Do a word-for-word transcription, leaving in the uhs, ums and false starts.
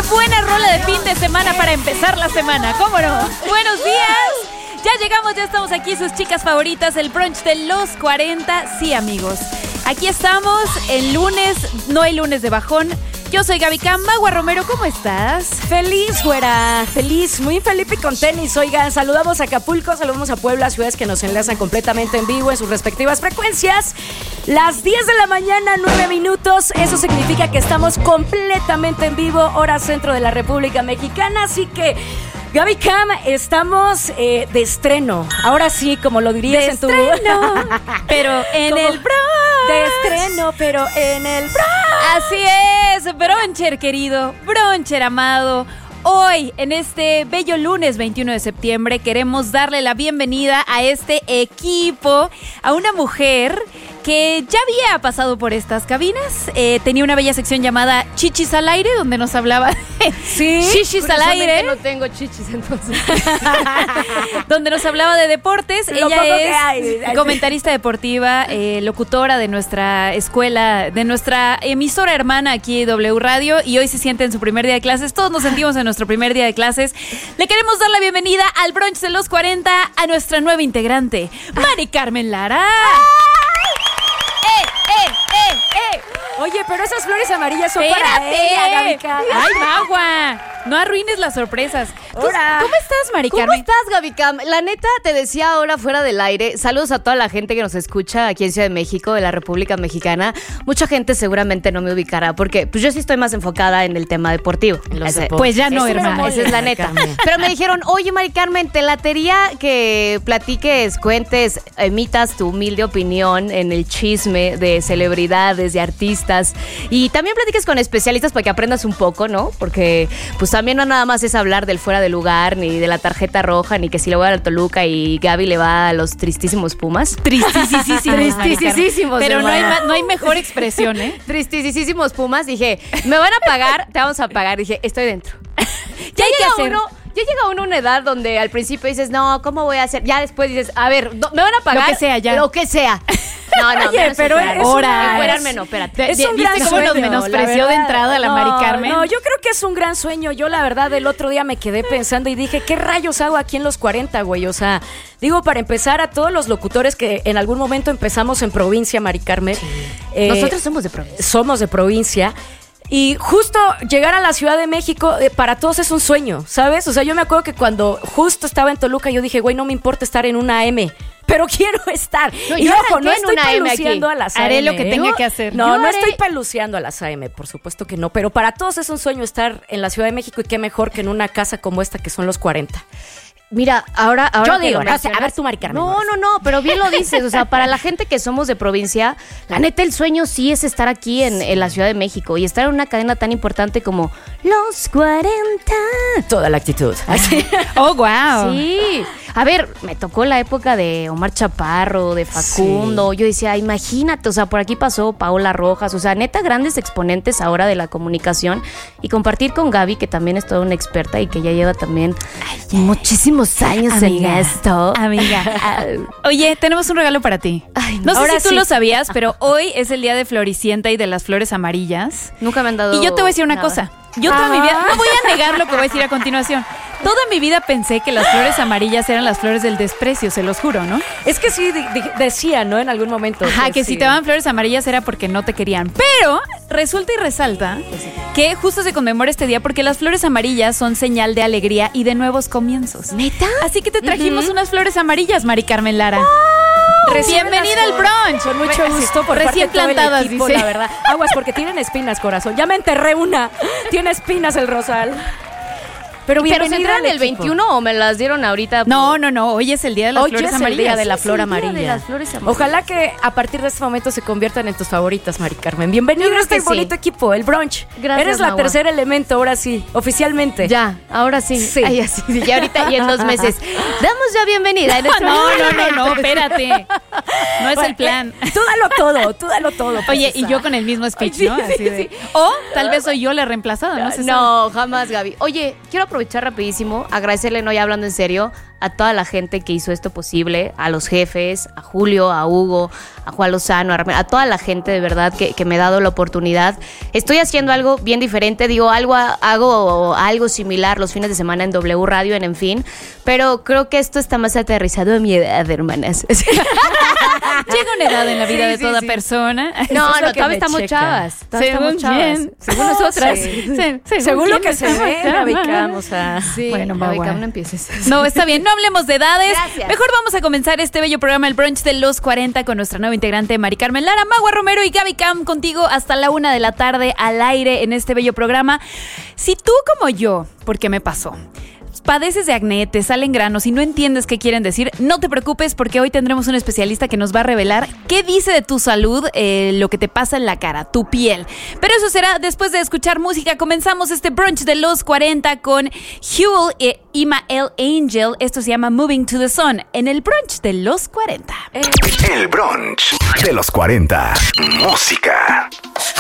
buena rola de fin de semana para empezar la semana, ¿cómo no? Buenos días, ya llegamos, ya estamos aquí, sus chicas favoritas, el brunch de los cuarenta. Sí, amigos, aquí estamos el lunes, no hay lunes de bajón. Yo soy Gaby Camba. Gua Romero, ¿cómo estás? Feliz, güera, feliz, muy feliz y con tenis. Oigan, saludamos a Acapulco, saludamos a Puebla, ciudades que nos enlazan completamente en vivo en sus respectivas frecuencias. Las diez de la mañana, nueve minutos, eso significa que estamos completamente en vivo, hora centro de la República Mexicana, así que... Gaby Cam, estamos eh, de estreno. Ahora sí, como lo dirías de en tu... estreno, pero en Como el brunch. De estreno, pero en el brunch. Así es, bruncher querido, bruncher amado. Hoy, en este bello lunes veintiuno de septiembre, queremos darle la bienvenida a este equipo, a una mujer que ya había pasado por estas cabinas. Eh, tenía una bella sección llamada Chichis al Aire, donde nos hablaba de sí, Chichis al Aire. No tengo chichis, entonces. Donde nos hablaba de deportes. Lo Ella poco es que hay. comentarista deportiva, eh, locutora de nuestra escuela, de nuestra emisora hermana aquí, W Radio, y hoy se siente en su primer día de clases. Todos nos sentimos en nuestro primer día de clases. Le queremos dar la bienvenida al brunch de los cuarenta a nuestra nueva integrante, Mari Carmen Lara. ¡Eh, eh, eh, eh! Oye, pero esas flores amarillas son ¡Espérate! para ella, Gaby Cam. ¡Ay, Magua! No arruines las sorpresas. Hola. ¿Cómo estás, Mari ¿Cómo Carmen? estás, Gaby Cam? La neta, te decía ahora fuera del aire, saludos a toda la gente que nos escucha aquí en Ciudad de México, de la República Mexicana. Mucha gente seguramente no me ubicará, porque pues yo sí estoy más enfocada en el tema deportivo. Ese, Pues ya no, Eso hermana. no Esa es la neta. Pero me dijeron, oye, Mari Carmen, te latería que platiques, cuentes, emitas tu humilde opinión en el chisme de celebridades, de artistas, y también platiques con especialistas para que aprendas un poco, ¿no? Porque pues también no nada más es hablar del fuera de lugar, ni de la tarjeta roja, ni que si le voy a la Toluca y Gaby le va a los tristísimos Pumas. Tristisísimos. Tristisísimos, Pero no hay, hermana. ma- no hay mejor expresión, ¿eh? Tristísimos Pumas. Dije, me van a pagar, te vamos a pagar. Dije, estoy dentro. ¿Qué hay que llega hacer? uno, ya llega uno a una edad donde al principio dices, no, ¿cómo voy a hacer? Ya después dices, a ver, do- me van a pagar. Lo que sea, ya. Lo que sea. No, no, Oye, menos pero encuerarme. es una- Encuerarme no, espérate. Es un ¿Viste gran cómo nos sueño, menospreció la de verdad? entrada la Mari No, Carmen? No, yo creo que es un gran sueño. Yo, la verdad, el otro día me quedé pensando y dije, ¿qué rayos hago aquí en los cuarenta, güey? O sea, digo, para empezar, a todos los locutores que en algún momento empezamos en provincia, Mari Carmen. eh, Nosotros somos de provincia. somos de provincia. Y justo llegar a la Ciudad de México, eh, para todos es un sueño, ¿sabes? O sea, yo me acuerdo que cuando justo estaba en Toluca, yo dije, güey, no me importa estar en una M, pero quiero estar. No, y yo ojo, arranqué no en estoy una M peluceando aquí. a las A M. Haré lo que ¿eh? tenga Yo- que hacer. No, Yo no haré- estoy peluceando a las A M, por supuesto que no. Pero para todos es un sueño estar en la Ciudad de México y qué mejor que en una casa como esta que son los cuarenta. Mira, ahora, ahora Yo que digo, lo no sé, a mencionas- ver tú, Mari Carmen. No, no, no, pero bien lo dices. O sea, para la gente que somos de provincia, la neta, el sueño sí es estar aquí en, en la Ciudad de México y estar en una cadena tan importante como Los cuarenta. Toda la actitud. Así. Oh, wow. Sí. A ver, me tocó la época de Omar Chaparro, de Facundo. Yo decía, imagínate, o sea, por aquí pasó Paola Rojas. O sea, neta, grandes exponentes ahora de la comunicación. Y compartir con Gaby, que también es toda una experta y que ya lleva también muchísimos años Amiga, en esto. Amiga. Oye, tenemos un regalo para ti. Ay, No sé ahora si tú sí. lo sabías, pero hoy es el día de Floricienta y de las flores amarillas. Nunca me han dado Y yo te voy a decir una nada. cosa. Yo toda Ah. mi vida, no voy a negar lo que voy a decir a continuación. Toda mi vida pensé que las flores amarillas eran las flores del desprecio, se los juro, ¿no? Es que sí, di- di- decía, ¿no? En algún momento. Ajá, que sí. si te daban flores amarillas era porque no te querían. Pero resulta y resalta que justo se conmemora este día porque las flores amarillas son señal de alegría y de nuevos comienzos. ¿Neta? Así que te trajimos unas flores amarillas, Mari Carmen Lara. Bienvenida al brunch. Con mucho gusto por Recién parte de todo el plantadas, equipo, dice. la verdad. Aguas, porque tienen espinas, corazón. Ya me enterré una. Tiene espinas el rosal. Pero ¿Pero se bienvenida entraron al el equipo. veintiuno o me las dieron ahorita? No, no, no. Hoy es el día de las Hoy flores es el amarillas. día de la Es flor el día amarilla. de las flores amarillas. Ojalá que a partir de este momento se conviertan en tus favoritas, Mari Carmen. Bienvenida Yo creo a este que sí. bonito equipo, el brunch. Gracias, Eres la Magua. tercer elemento, ahora sí, oficialmente. Ya, ahora sí. Sí. Ay, así, ya ahorita y en dos meses. Damos ya bienvenida. a nuestro No, no, nuevo no, no, espérate. No es el plan. Tú dalo todo, tú dalo todo. Oye, y princesa. yo con el mismo speech, Sí, ¿no? sí, Así de- sí. O tal vez soy yo la reemplazada, no sé. No, jamás, Gaby. Oye, quiero aprovechar rapidísimo, agradecerle, no ya hablando en serio, a toda la gente que hizo esto posible, a los jefes, a Julio, a Hugo, a Juan Lozano, a, a toda la gente de verdad que, que me ha dado la oportunidad. Estoy haciendo algo bien diferente, digo, algo hago algo similar los fines de semana en W Radio, en En Fin, pero creo que esto está más aterrizado a mi edad, hermanas. Llega una edad en la vida Sí, de sí, toda sí. persona. No, es lo no, que todavía me estamos checa. chavas. Todavía Según estamos chavas. quién, según nosotras. Sí. Se- según Según lo quién que se estamos ve, chavas. Gaby, o sea, Sí, bueno, la va, beca, bueno. no empieces. No, está bien, no hablemos de edades. Gracias. Mejor vamos a comenzar este bello programa, el brunch de los cuarenta, con nuestra nueva integrante Mari Carmen Lara, Magua Romero y Gaby Cam, contigo hasta la una de la tarde al aire en este bello programa. Si tú como yo, porque me pasó, padeces de acné, te salen granos y no entiendes qué quieren decir, no te preocupes porque hoy tendremos un especialista que nos va a revelar qué dice de tu salud, eh, lo que te pasa en la cara, tu piel. Pero eso será después de escuchar música. Comenzamos este brunch de los cuarenta con Huel e Ima El Angel. Esto se llama Moving to the Sun en el brunch de los cuarenta. El brunch de los cuarenta. Música.